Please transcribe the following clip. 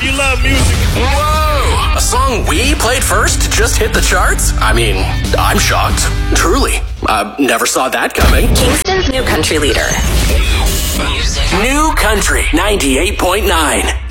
you love music. Whoa! A song we played first just hit the charts? I mean, I'm shocked. Truly. Never saw that coming. Kingston's new country leader. New Country 98.9.